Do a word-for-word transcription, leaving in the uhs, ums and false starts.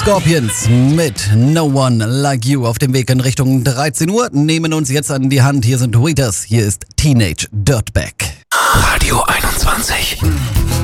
Scorpions mit No One Like You auf dem Weg in Richtung dreizehn Uhr. Nehmen uns jetzt an die Hand. Hier sind Tweeters. Hier ist Teenage Dirtbag. Radio einundzwanzig.